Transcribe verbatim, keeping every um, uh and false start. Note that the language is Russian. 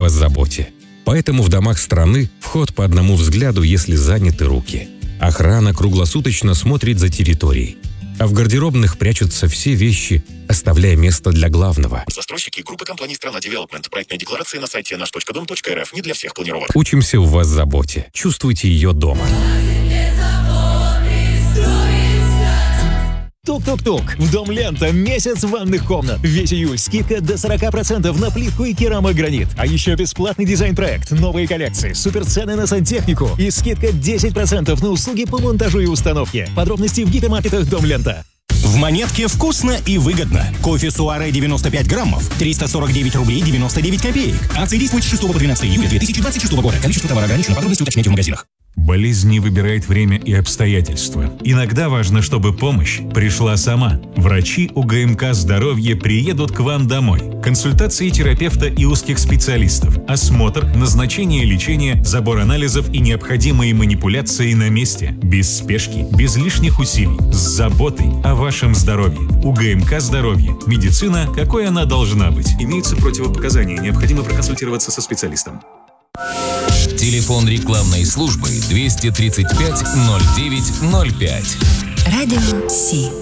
заботе. Поэтому в домах страны вход по одному взгляду, если заняты руки. Охрана круглосуточно смотрит за территорией. А в гардеробных прячутся все вещи, оставляя место для главного. Застройщики группы компаний «Страна Девелопмент». Проектная декларация на сайте наш точка дом точка эр эф. Не для всех планировок. Учимся у вас заботе. Чувствуйте ее дома. Тук-тук-тук. В Дом Лента месяц ванных комнат. Весь июль скидка до сорок процентов на плитку и керамогранит. А еще бесплатный дизайн-проект, новые коллекции, суперцены на сантехнику и скидка десять процентов на услуги по монтажу и установке. Подробности в гипермаркетах Дом Лента. В Монетке вкусно и выгодно. Кофе Суаре девяносто пять граммов, триста сорок девять рублей девяносто девять копеек. Акция действует с шестого по двенадцатое июля две тысячи двадцать шестого года. Количество товара ограничено. Подробности уточняйте в магазинах. Болезнь не выбирает время и обстоятельства. Иногда важно, чтобы помощь пришла сама. Врачи УГМК «Здоровье» приедут к вам домой. Консультации терапевта и узких специалистов, осмотр, назначение лечения, забор анализов и необходимые манипуляции на месте. Без спешки, без лишних усилий, с заботой о вашем здоровье. УГМК «Здоровье». Медицина, какой она должна быть. Имеются противопоказания, необходимо проконсультироваться со специалистом. Телефон рекламной службы двести тридцать пять ноль девять ноль пять. Радио Си.